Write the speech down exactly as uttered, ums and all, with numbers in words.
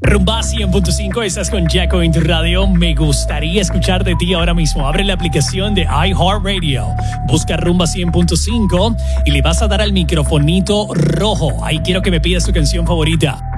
Rumba cien punto cinco, estás con Jacko en tu radio. Me gustaría escuchar de ti ahora mismo. Abre la aplicación de iHeartRadio, busca Rumba cien punto cinco y le vas a dar al microfonito rojo. Ahí quiero que me pidas tu canción favorita.